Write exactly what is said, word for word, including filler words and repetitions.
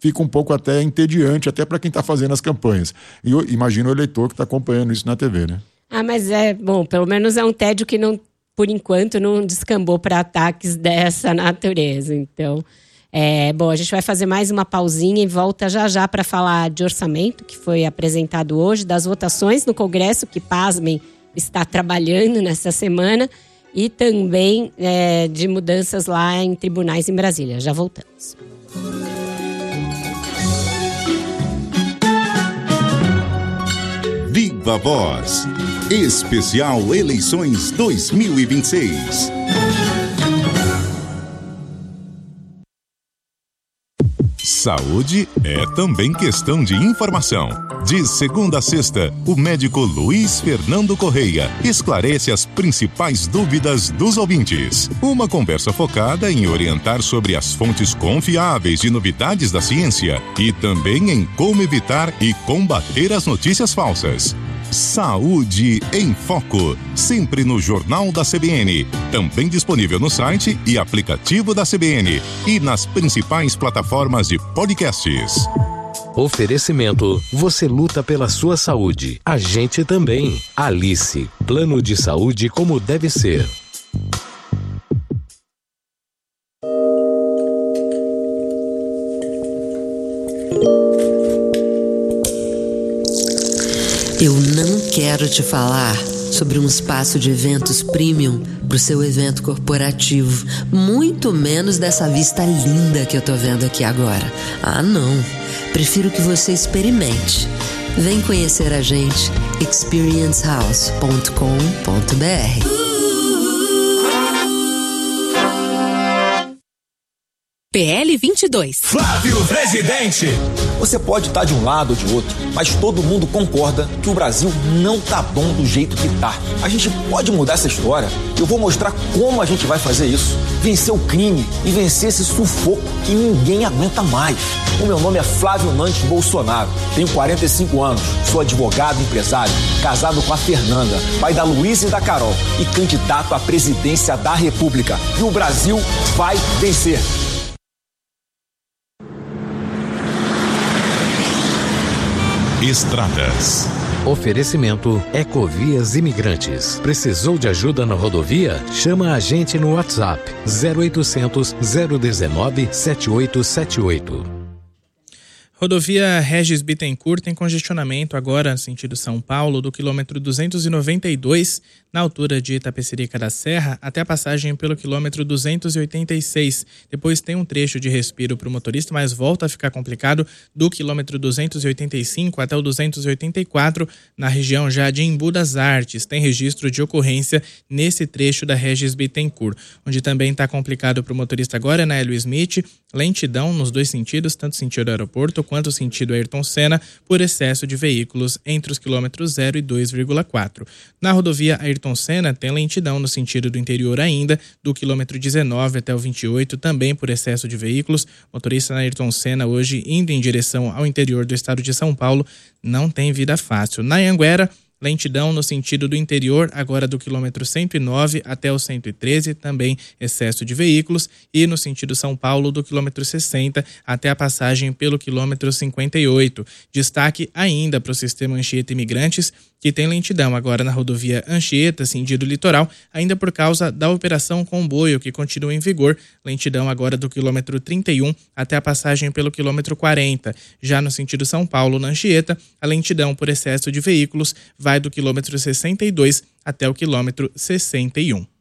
fica um pouco até entediante, até para quem está fazendo as campanhas. E eu imagino o eleitor que está acompanhando isso na T V, né? Ah, mas é, bom, pelo menos é um tédio que não, por enquanto, não descambou para ataques dessa natureza. Então, é, bom, a gente vai fazer mais uma pausinha e volta já já para falar de orçamento, que foi apresentado hoje, das votações no Congresso, que, pasmem, está trabalhando nessa semana, e também é, de mudanças lá em tribunais em Brasília. Já voltamos. Viva Voz, especial Eleições dois mil e vinte e seis. Saúde é também questão de informação. De segunda a sexta, o médico Luiz Fernando Correia esclarece as principais dúvidas dos ouvintes. Uma conversa focada em orientar sobre as fontes confiáveis de novidades da ciência e também em como evitar e combater as notícias falsas. Saúde em Foco, sempre no Jornal da C B N, também disponível no site e aplicativo da C B N e nas principais plataformas de podcasts. Oferecimento, você luta pela sua saúde, a gente também. Alice, plano de saúde como deve ser. Eu não quero te falar sobre um espaço de eventos premium para o seu evento corporativo, muito menos dessa vista linda que eu tô vendo aqui agora. Ah, não. Prefiro que você experimente. Vem conhecer a gente, experience house ponto com ponto b r. P L vinte e dois. Flávio Presidente! Você pode estar de um lado ou de outro, mas todo mundo concorda que o Brasil não tá bom do jeito que tá. A gente pode mudar essa história. Eu vou mostrar como a gente vai fazer isso. Vencer o crime e vencer esse sufoco que ninguém aguenta mais. O meu nome é Flávio Nantes Bolsonaro. Tenho quarenta e cinco anos, sou advogado e empresário, casado com a Fernanda, pai da Luísa e da Carol e candidato à presidência da República. E o Brasil vai vencer. Estradas. Oferecimento Ecovias Imigrantes. Precisou de ajuda na rodovia? Chama a gente no WhatsApp zero oitocentos, zero dezenove, sete oito sete oito. Rodovia Regis Bittencourt tem congestionamento agora no sentido São Paulo, do quilômetro duzentos e noventa e dois, na altura de Itapecerica da Serra, até a passagem pelo quilômetro duzentos e oitenta e seis. Depois tem um trecho de respiro para o motorista, mas volta a ficar complicado do quilômetro duzentos e oitenta e cinco até o duzentos e oitenta e quatro, na região já de Embu das Artes. Tem registro de ocorrência nesse trecho da Regis Bittencourt. Onde também está complicado para o motorista agora é na Hélio Smith, lentidão nos dois sentidos, tanto sentido aeroporto quanto sentido Ayrton Senna, por excesso de veículos entre os quilômetros zero e dois vírgula quatro. Na rodovia Ayrton Senna tem lentidão no sentido do interior ainda, do quilômetro dezenove até o vinte e oito, também por excesso de veículos. Motorista na Ayrton Senna hoje indo em direção ao interior do estado de São Paulo não tem vida fácil. Na Anhanguera, lentidão no sentido do interior, agora do quilômetro cento e nove até o cento e treze, também excesso de veículos, e no sentido São Paulo, do quilômetro sessenta até a passagem pelo quilômetro cinquenta e oito. Destaque ainda para o sistema Anchieta Imigrantes, que tem lentidão agora na rodovia Anchieta, sentido litoral, ainda por causa da operação comboio, que continua em vigor, lentidão agora do quilômetro trinta e um até a passagem pelo quilômetro quarenta. Já no sentido São Paulo, na Anchieta, a lentidão por excesso de veículos vai do quilômetro sessenta e dois até o quilômetro sessenta e um.